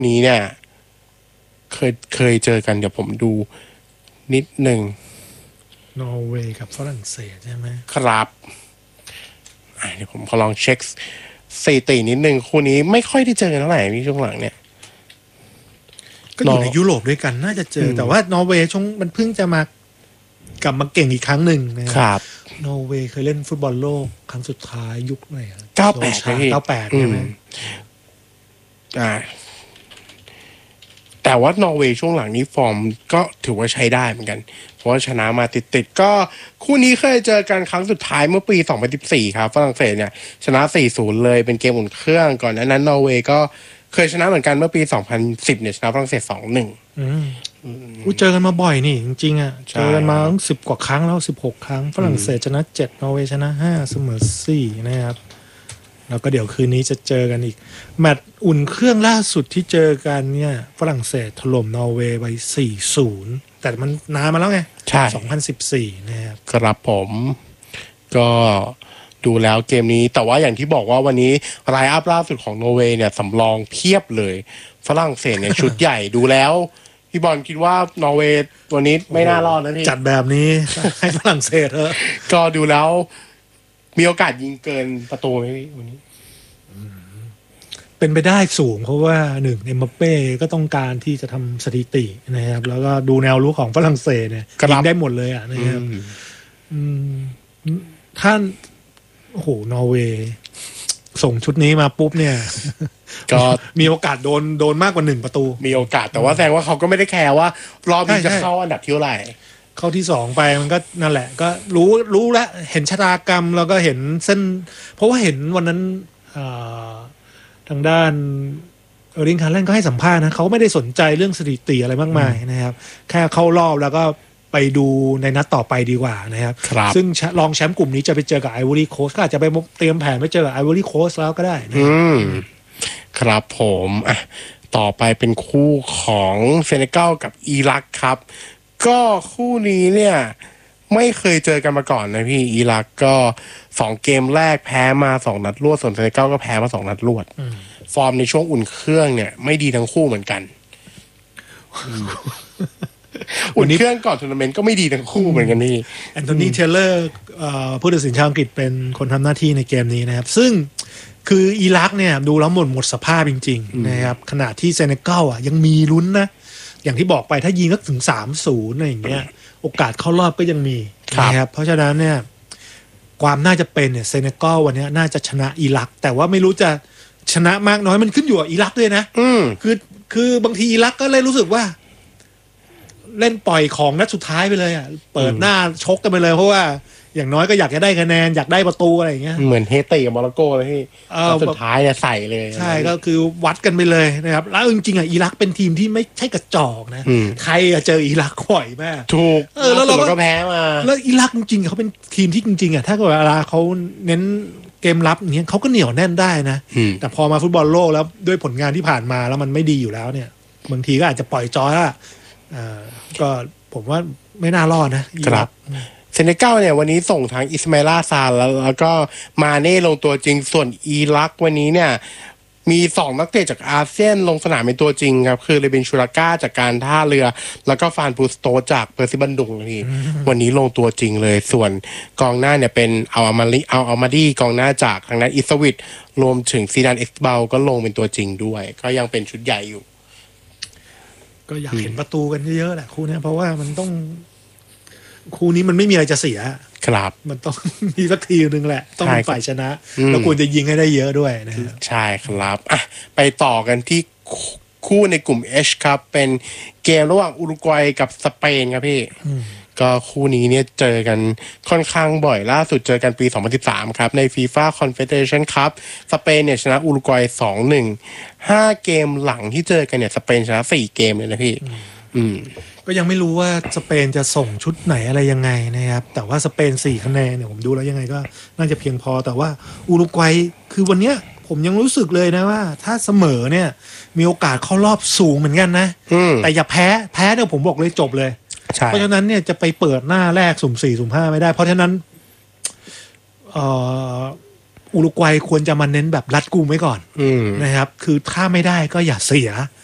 นี้เนี่ยเคยเจอกันเดี๋ยวผมดูนิดหนึ่งนอร์เวย์กับฝรั่งเศสใช่ไหมครับเดี๋ยวผมขอลองเช็คสถิตินิดนึงคู่นี้ไม่ค่อยได้เจอกันเท่าไหร่พี่ช่วงหลังเนี่ยก็อยู่ในยุโรปด้วยกันน่าจะเจอแต่ว่านอร์เวย์ช่วงมันเพิ่งจะมากลับมาเก่งอีกครั้งหนึ่งนะครับนอร์เวย์เคยเล่นฟุตบอลโลกครั้งสุดท้ายยุคไหน98ใช่ไหมแต่ว่านอร์เวย์ช่วงหลังนี้ฟอร์มก็ถือว่าใช้ได้เหมือนกันเพราะว่าชนะมาติดก็คู่นี้เคยเจอกันครั้งสุดท้ายเมื่อปี2014ครับฝรั่งเศสเนี่ยชนะ 4-0 เลยเป็นเกมอุ่นเครื่องก่อนนั้นนอร์เวย์ก็เคยชนะเหมือนกันเมื่อปี2010เนี่ยชนะฝรั่งเศส 2-1 เจอกันมาบ่อยนี่จริงๆอ่ะเจอกันมาตั้ง10 กว่าครั้งแล้ว16 ครั้งฝรั่งเศสชนะ7นอร์เวย์ชนะ5เสมอ4นะครับแล้วก็เดี๋ยวคืนนี้จะเจอกันอีกแมตช์อุ่นเครื่องล่าสุดที่เจอกันเนี่ยฝรั่งเศสถล่มนอร์เวย์ไป 4-0 แต่มันนานมาแล้วไงใช่ 2014นะครับครับผมก็ดูแล้วเกมนี้แต่ว่าอย่างที่บอกว่าวันนี้ไลน์อัพล่าสุดของนอร์เวย์เนี่ยสำรองเพียบเลยฝรั่งเศสเนี่ยชุดใหญ่ดูแล้วพี่บอลคิดว่านอร์เวย์ตัวนี้ไม่น่ารอดนะพี่จัดแบบนี้ให้ฝรั่งเศสเถอะก็ดูแล้วมีโอกาสยิงเกินประตูไหมพี่วันนี้เป็นไปได้สูงเพราะว่าหนึ่งเอ็มบัปเป้ก็ต้องการที่จะทำสถิตินะครับแล้วก็ดูแนวรุกของฝรั่งเศสเนี่ยยิงได้หมดเลยอ่ะนะครับท่านโอ้โหนอร์เวย์ส่งชุดนี้มาปุ๊บเนี่ยก็มีโอกาสโดนมากกว่า1 ประตูมีโอกาสแต่ว่าแสดงว่าเขาก็ไม่ได้แคร์ว่ารอบนี้จะเข้าอันดับที่เท่าไหร่เข้าที่2ไปมันก็นั่นแหละก็รู้แล้วเห็นชะตากรรมแล้วก็เห็นเส้นเพราะว่าเห็นวันนั้นทางด้านริงคาร์แลนก็ให้สัมภาษณ์นะเขาไม่ได้สนใจเรื่องสถิติอะไรมากมายนะครับแค่เข้ารอบแล้วก็ไปดูในนัดต่อไปดีกว่านะครับซึ่งรองแชมป์กลุ่มนี้จะไปเจอกับไอวอรี่โคสต์ก็อาจจะไปเตรียมแผนไปเจอกับไอวอรี่โคสต์แล้วก็ได้นะครับผมต่อไปเป็นคู่ของเซเนกัลกับอิรักครับก็คู่นี้เนี่ยไม่เคยเจอกันมาก่อนนะพี่อิรักก็2 เกมแรกแพ้มา2 นัดรวดส่วนเซเนกัลก็แพ้มา2 นัดรวดฟอร์มในช่วงอุ่นเครื่องเนี่ยไม่ดีทั้งคู่เหมือนกันอุ่นเครื่องก่อนทัวร์นาเมนต์ก็ไม่ดีทั้งคู่เหมือนกันนี่แอนโทนีเทเลอร์ผู้ตัดสินชาวอังกฤษเป็นคนทำหน้าที่ในเกมนี้นะครับซึ่งคืออิรักเนี่ยดูแล้วหมดสภาพจริงๆนะครับขณะที่เซเนกัลยังมีลุ้นนะอย่างที่บอกไปถ้ายิงก็ถึง 3-0 อะไรอย่างเงี้ยโอกาสเข้ารอบก็ยังมีนะครับเพราะฉะนั้นเนี่ยความน่าจะเป็นเนี่ยเซเนกัลวันนี้น่าจะชนะอิรักแต่ว่าไม่รู้จะชนะมากน้อยมันขึ้นอยู่กับอิรักด้วยนะคือบางทีอิรักก็เลยรู้สึกว่าเล่นปล่อยของนัดสุดท้ายไปเลยอ่ะเปิดหน้าชกกันไปเลยเพราะว่าอย่างน้อยก็อยากจะได้คะแนนอยากได้ประตูอะไรอย่างเงี้ยเหมือนเฮติกับโมร็อกโกเลยที่สุดท้ายเนี่ยใส่เลยใช่ก็คือวัดกันไปเลยนะครับแล้วจริงๆอ่ะอิรักเป็นทีมที่ไม่ใช่กระจอกนะไทยเจออิรักบ่อยมากถูกแล้วเราก็แพ้มาแล้วอิรักจริงๆเขาเป็นทีมที่จริงๆอ่ะถ้าเกิดเวลาเขาเน้นเกมรับอย่างเงี้ยเขาก็เหนียวแน่นได้นะแต่พอมาฟุตบอลโลกแล้วด้วยผลงานที่ผ่านมาแล้วมันไม่ดีอยู่แล้วเนี่ยบางทีก็อาจจะปล่อยจอยละก็ผมว่าไม่น่ารอดนะครับเซเนกัลเนี่ยวันนี้ส่งทางอิสมาอิล ซาแล้วก็มาเน่ลงตัวจริงส่วนอิรักวันนี้เนี่ยมี2 นักเตะจากอาเซียนลงสนามเป็นตัวจริงครับคือเรเบนชูราก้าจากการท่าเรือแล้วก็ฟานปูสโตจากเปอร์ซิบันดุงนี่วันนี้ลงตัวจริงเลยส่วนกองหน้าเนี่ยเป็นเอามาดีกองหน้าจากทางด้านอิสวิตรวมถึงซีดานเอ็กซ์เบลก็ลงเป็นตัวจริงด้วยก็ยังเป็นชุดใหญ่อยู่ก็อยากเห็นประตูกันเยอะๆแหละคู่นี้เพราะว่ามันต้องคู่นี้มันไม่มีอะไรจะเสียครับมันต้องมีสักทีนึงแหละต้องเป็นฝ่ายชนะแล้วควรจะยิงให้ได้เยอะด้วยนะครับใช่ครับไปต่อกันที่คู่ในกลุ่ม H ครับเป็นเกมระหว่างอุรุกวัยกับสเปนครับพี่ก็คู่นี้เนี่ยเจอกันค่อนข้างบ่อยล่าสุดเจอกันปี2013ครับใน FIFA Confederation Cup สเปนเนี่ยชนะอุรุกวัย 2-1 5 เกมหลังที่เจอกันเนี่ยสเปนชนะ4 เกมเลยนะพี่ก็ยังไม่รู้ว่าสเปนจะส่งชุดไหนอะไรยังไงนะครับแต่ว่าสเปน4 คะแนนเนี่ยผมดูแล้วยังไงก็น่าจะเพียงพอแต่ว่าอุรุกวัยคือวันเนี้ยผมยังรู้สึกเลยนะว่าถ้าเสมอเนี่ยมีโอกาสเข้ารอบสูงเหมือนกันนะแต่อย่าแพ้เนี่ยผมบอกเลยจบเลยเพราะฉะนั้นเนี่ยจะไปเปิดหน้าแรกสุ่ม4สุ่ม5ไม่ได้เพราะฉะนั้นอุรุกวัยควรจะมาเน้นแบบรัดกุมไว้ก่อนนะครับคือถ้าไม่ได้ก็อย่าเสีย